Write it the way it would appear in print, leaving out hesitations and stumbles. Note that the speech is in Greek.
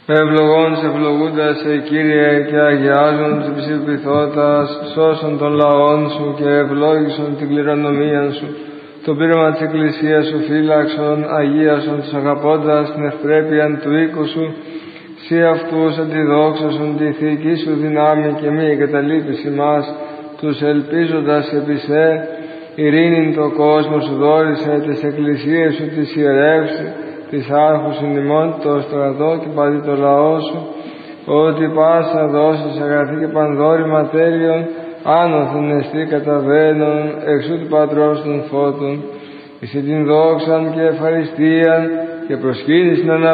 Ευλογών σε ευλογούντας, Κύριε, και αγιάζον τους ψηφιθώτας, σώσον των λαών σου και ευλόγησον την κληρονομία σου. Το πείραμα της Εκκλησίας σου φύλαξον, αγίασον τους αγαπώντας την ευπρέπεια του οίκου σου. Συ αυτούς αντιδόξασον τη θήκη σου δυνάμει και μη εγκαταλείπεις ημάς, τους ελπίζοντας επί σε, ειρήνην το κόσμο σου δόρισε, τις εκκλησίες σου τις ιερεύσει, της άρχους ημών το στρατό και παντί το λαό σου, ότι πάσα δώσεις αγαθή και πανδόρη ματέριον, άνωθεν εστί καταβαίνον, εξού του Πατρός των φώτων, εις την δόξαν και ευχαριστίαν και προσκύνησιν